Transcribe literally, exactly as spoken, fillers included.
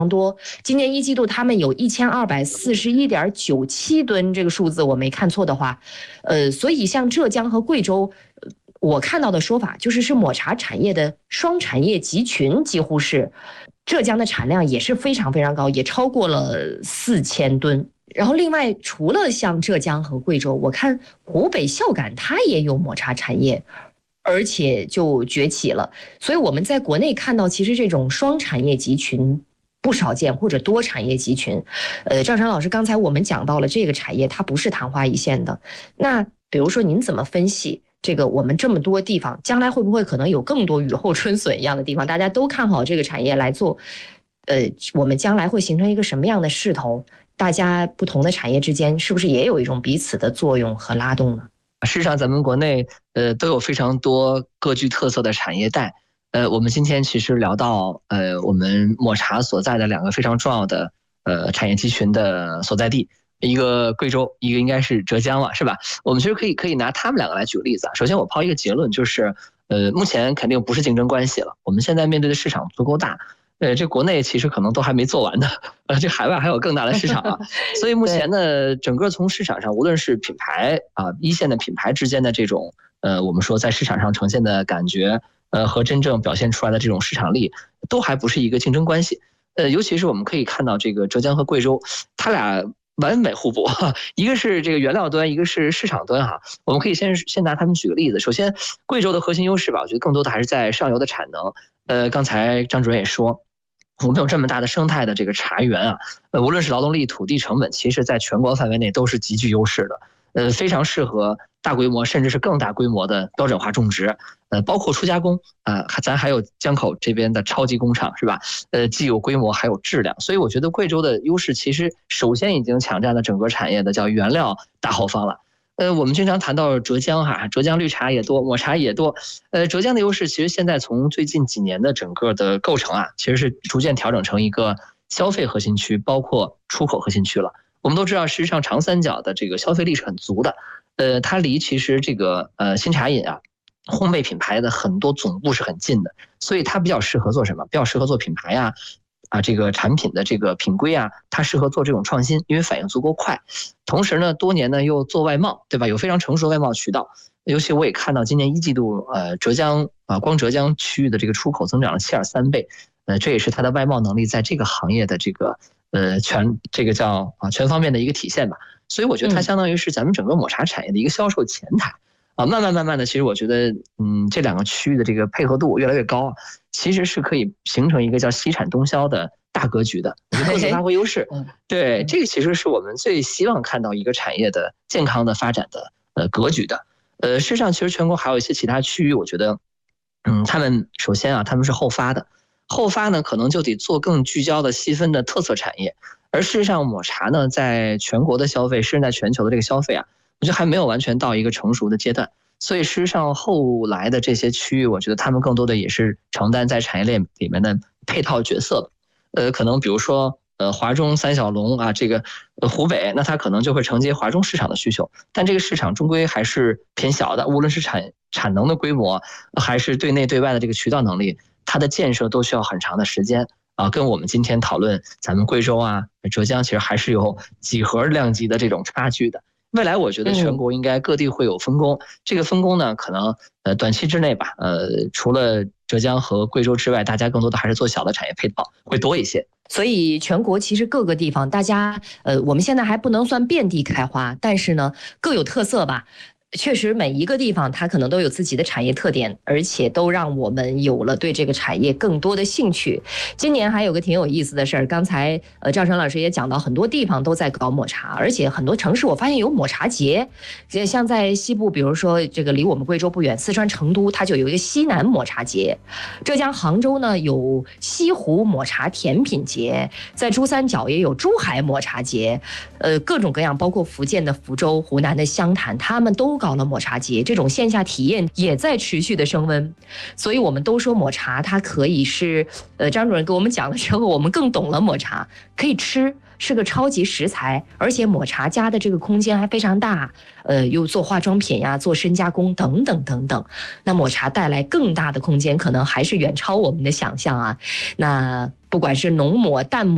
多，今年一季度他们有一千二百四十一点九七吨，这个数字我没看错的话，呃，所以像浙江和贵州，我看到的说法就是是抹茶产业的双产业集群，几乎是浙江的产量也是非常非常高，也超过了四千吨。然后另外除了像浙江和贵州，我看湖北孝感它也有抹茶产业。而且就崛起了，所以我们在国内看到，其实这种双产业集群不少见，或者多产业集群。呃，赵山老师，刚才我们讲到了这个产业，它不是昙花一现的。那比如说，您怎么分析这个我们这么多地方，将来会不会可能有更多雨后春笋一样的地方？大家都看好这个产业来做，呃，我们将来会形成一个什么样的势头？大家不同的产业之间，是不是也有一种彼此的作用和拉动呢？ 事实上，咱们国内呃都有非常多各具特色的产业带。呃，我们今天其实聊到呃我们抹茶所在的两个非常重要的呃产业集群的所在地，一个贵州，一个应该是浙江嘛，是吧？我们其实可以可以拿他们两个来举个例子啊。首先，我抛一个结论，就是呃目前肯定不是竞争关系了。我们现在面对的市场足够大。呃，这国内其实可能都还没做完的，呃，这海外还有更大的市场啊。所以目前呢，整个从市场上，无论是品牌啊，一线的品牌之间的这种，呃，我们说在市场上呈现的感觉，呃，和真正表现出来的这种市场力，都还不是一个竞争关系。呃，尤其是我们可以看到这个浙江和贵州，它俩完美互补，一个是这个原料端，一个是市场端哈。我们可以先先拿他们举个例子。首先，贵州的核心优势吧，我觉得更多的还是在上游的产能。呃，刚才张主任也说。我们有这么大的生态的这个茶园啊，呃，无论是劳动力、土地成本，其实在全国范围内都是极具优势的，呃，非常适合大规模甚至是更大规模的标准化种植，呃，包括初加工啊、呃，咱还有江口这边的超级工厂是吧？呃，既有规模还有质量，所以我觉得贵州的优势其实首先已经抢占了整个产业的叫原料大后方了。呃，我们经常谈到浙江哈，浙江绿茶也多，抹茶也多。呃，浙江的优势其实现在从最近几年的整个的构成啊，其实是逐渐调整成一个消费核心区，包括出口核心区了。我们都知道，实际上长三角的这个消费力是很足的。呃，它离其实这个呃新茶饮啊，烘焙品牌的很多总部是很近的，所以它比较适合做什么？比较适合做品牌啊。啊，这个产品的这个品规啊，它适合做这种创新，因为反应足够快。同时呢，多年呢又做外贸，对吧？有非常成熟的外贸渠道。尤其我也看到今年一季度，呃，浙江啊，光浙江区域的这个出口增长了七点三倍，呃，这也是它的外贸能力在这个行业的这个呃全这个叫啊全方面的一个体现吧。所以我觉得它相当于是咱们整个抹茶产业的一个销售前台。啊，慢慢慢慢的，其实我觉得，嗯，这两个区域的这个配合度越来越高，其实是可以形成一个叫西产东销的大格局的，我觉得各自发挥优势。对，这个其实是我们最希望看到一个产业的健康的发展的呃格局的。呃，事实上，其实全国还有一些其他区域，我觉得，嗯，他们首先啊，他们是后发的，后发呢可能就得做更聚焦的细分的特色产业，而事实上抹茶呢，在全国的消费，甚至在全球的这个消费啊。我觉得还没有完全到一个成熟的阶段，所以事实上后来的这些区域，我觉得他们更多的也是承担在产业链里面的配套角色。呃，可能比如说呃华中三小龙啊，这个呃湖北，那它可能就会承接华中市场的需求，但这个市场终归还是偏小的，无论是产产能的规模，还是对内对外的这个渠道能力，它的建设都需要很长的时间。啊，跟我们今天讨论咱们贵州啊、浙江，其实还是有几何量级的这种差距的。未来我觉得全国应该各地会有分工，嗯、这个分工呢，可能呃短期之内吧，呃除了浙江和贵州之外，大家更多的还是做小的产业配套会多一些。 所以全国其实各个地方，大家呃我们现在还不能算遍地开花，但是呢各有特色吧。确实每一个地方它可能都有自己的产业特点，而且都让我们有了对这个产业更多的兴趣。今年还有个挺有意思的事儿，刚才呃赵成老师也讲到，很多地方都在搞抹茶，而且很多城市我发现有抹茶节，像在西部，比如说这个离我们贵州不远，四川成都它就有一个西南抹茶节，浙江杭州呢有西湖抹茶甜品节，在珠三角也有珠海抹茶节，呃各种各样，包括福建的福州、湖南的湘潭，他们都搞了抹茶节，这种线下体验也在持续的升温。所以我们都说抹茶它可以是呃张主任给我们讲了之后，我们更懂了抹茶可以吃，是个超级食材，而且抹茶加的这个空间还非常大，呃又做化妆品呀，做深加工等等等等。那抹茶带来更大的空间，可能还是远超我们的想象啊。那不管是浓抹淡抹